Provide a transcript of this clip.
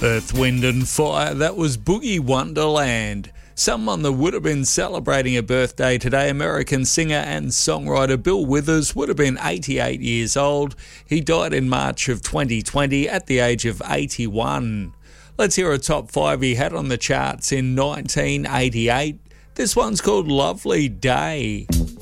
Earth, Wind and Fire, that was Boogie Wonderland. Someone that would have been celebrating a birthday today, American singer and songwriter Bill Withers, would have been 88 years old. He died in March of 2020 at the age of 81. Let's hear a top 5 he had on the charts in 1988. This one's called Lovely Day.